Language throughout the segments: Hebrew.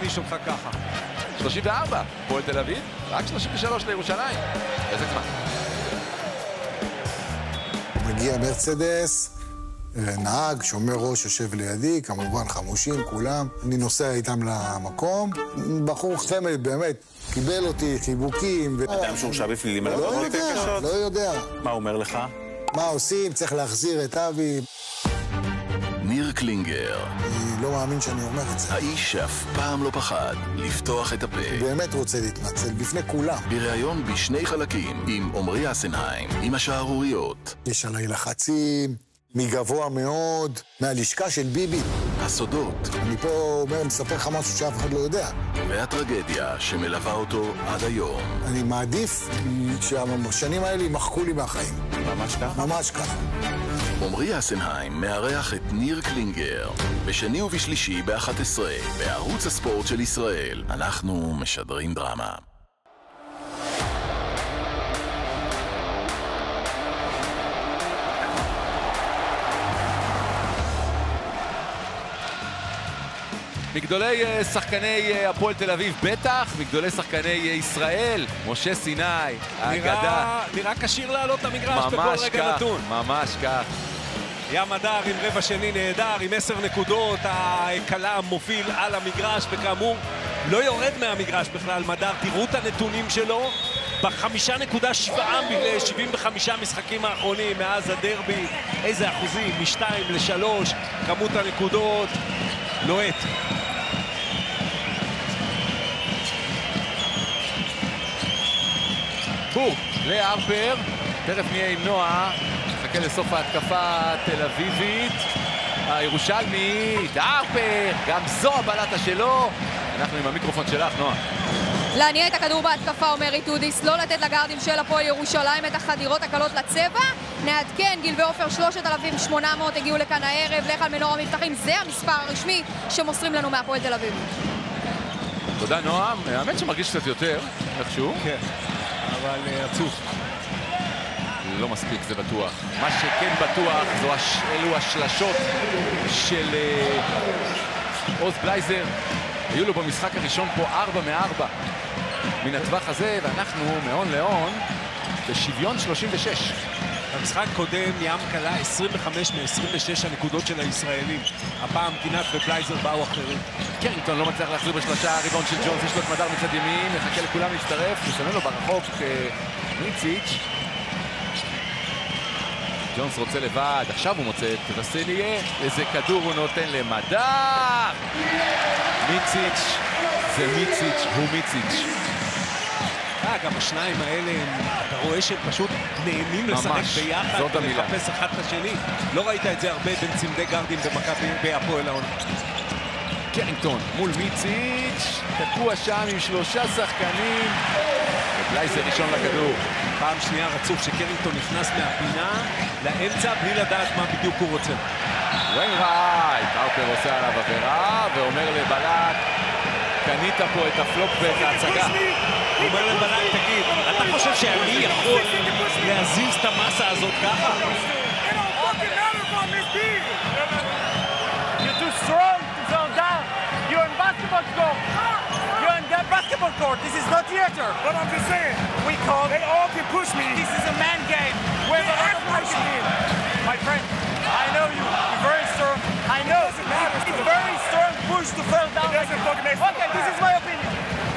להעניש אותך ככה. 34, פועל תל אביב, רק 33 לירושלים. איזה זמן. מגיע מרצדס, נהג, שומר ראש, יושב לידי, כמובן חמושים, כולם. אני נוסע איתם למקום. בחור חמד, באמת, קיבל אותי, חיבוקים. אדם שהורשע בפלילים על עבירות קשות? לא יודע. מה אומר לך? מה עושים? צריך להחזיר את אבי. ניר קלינגר. אני לא מאמין שאני אומר את זה. האיש שאף פעם לא פחד לפתוח את הפה. באמת רוצה להתנצל בפני כולם. בריאיון בשני חלקים עם עומרי אסנהיים, עם השערוריות. יש עליי לחצים, מגבוה מאוד, מהלשכה של ביבי. הסודות. אני פה מספר לך משהו שאף אחד לא יודע. והטרגדיה שמלווה אותו עד היום. אני מעדיף שהשנים האלה ימחקו לי מהחיים. ממש ככה? ממש ככה. עומרי אסנהיים מארח את ניר קלינגר בשני ובשלישי ב-11 בערוץ הספורט של ישראל. אנחנו משדרים דרמה. מגדולי שחקני הפועל תל אביב בטח, מגדולי שחקני ישראל, משה סיני, האגדה. נראה כשיר לעלות למגרש בכל רגע נתון. ממש כך. ים הדר עם רבע שני נהדר, עם 10 נקודות, הקלה מוביל על המגרש, וכאמור לא יורד מהמגרש בכלל. מדר, תראו את הנתונים שלו, ב5.7 ב-75 משחקים האחרונים מאז הדרבי. איזה אחוזים, מ2 ל3, כמות הנקודות לוהט. בורג לארפר, תכף נהיה עם נועה, נחכה לסוף ההתקפה התל אביבית, הירושלמית, ארפר, גם זו הבלטה שלו. אנחנו עם המיקרופון שלך, נועה. להניע את הכדור בהתקפה, אומר איתודיס, לא לתת לגארדים של הפועל ירושלים את החדירות הקלות לצבע. נעדכן, גיל ועופר 3,800 הגיעו לכאן הערב, לך על מנור המבטחים, זה המספר הרשמי שמוסרים לנו מהפועל תל אביב. תודה נועה, האמת שמרגיש קצת יותר, איכשהו. כן, אבל עצוב. לא מספיק, זה בטוח. מה שכן בטוח, אלו השלשות של עוז בלייזר. היו לו במשחק הראשון פה 4 מ-4 מן הטווח הזה, ואנחנו מהון להון בשוויון 36. במשחק קודם ים קלה 25 מ-26 הנקודות של הישראלים. הפעם גינת ובלייזר באו אחרים. קרינגטון לא מצליח להחזיר בשלושה, הריבון של ג'ונס, יש לו את מדר מצד ימין, מחכה לכולם להצטרף, מסמן לו ברחוק מיציץ'. ג'ונס רוצה לבד, עכשיו הוא מוצא את וסיליה, איזה כדור הוא נותן למדר. מיציץ', זה מיציץ', הוא מיציץ'. גם השניים האלה, אתה רואה שהם פשוט נהנים לשחק ביחד ולחפש אחד את השני. לא ראית את זה הרבה בין צמדי גארדים במכבי בהפועל העונה. קרינגטון מול מיציץ', תקוע שם עם 3 שחקנים. ובלייזר ראשון לכדור. פעם שנייה רצוף שקרינגטון נכנס מהפינה לאמצע בלי לדעת מה בדיוק הוא רוצה. ויינרייט, ארפר עושה עליו עבירה ואומר לבלט, קנית פה את הפלופ ואת ההצגה. הוא אומר לבלט, תגיד, אתה חושב שאני יכול להזיז את המסה הזאת ככה? You're too strong to fall down. You're in basketball court. You're in the basketball court. This is not theater. But I'm just saying. We call. They all can push me. This is a man game. We have a lot of pushing in. My friend, I know you. You're very strong. I know. It's very strong push to fall down. It doesn't fucking make sense. Okay, this is my opinion.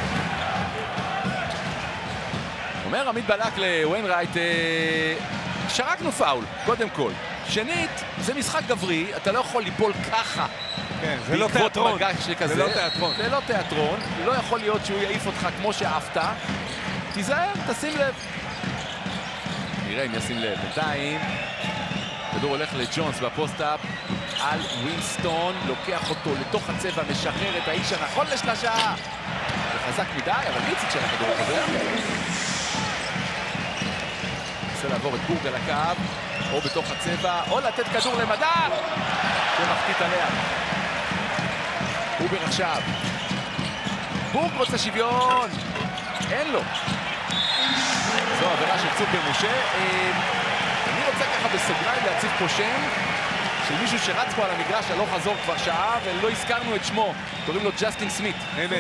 אומר עמית בלק לוויינרייט, שרקנו פאול, קודם כל. שנית, זה משחק גברי, אתה לא יכול ליפול ככה. כן, זה לא תיאטרון. זה לא תיאטרון. זה לא תיאטרון, לא יכול להיות שהוא יעיף אותך כמו שאהבת. תיזהר, תשים לב. נראה אם ישים לב. בינתיים, כדור הולך לג'ונס בפוסט-אפ על ווינסטון, לוקח אותו לתוך הצבע, משחרר את האיש הנכון לשלשה. זה חזק מדי, אבל מיציץ' של הכדור חוזר. רוצה לעבור את בורג על הקו, או בתוך הצבע, או לתת כדור למדר, שמחטית עליה. אובר עכשיו. בורג רוצה שוויון, אין לו. זו עבירה של צוק במשה. אני רוצה ככה בסוגריים להציב פה שם של מישהו שרץ פה על המגרש הלוך חזור כבר שעה, ולא הזכרנו את שמו. קוראים לו ג'סטין סמית.